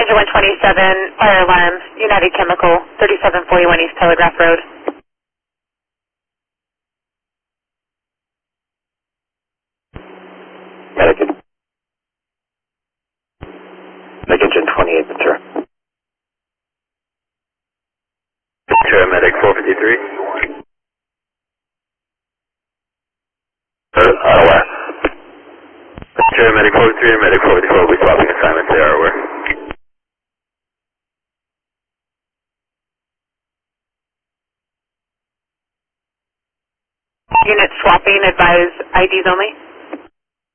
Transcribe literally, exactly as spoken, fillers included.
Engine one twenty-seven, fire alarm, United Chemical, thirty-seven forty-one East Telegraph Road. Medic, Medic Engine twenty-eight, Ventura. Ventura, Medic four fifty-three. Uh, west. Ventura, Medic four fifty-three and Medic four fifty-four will be swapping assignments, they are aware. Unit swapping, advise I Ds only.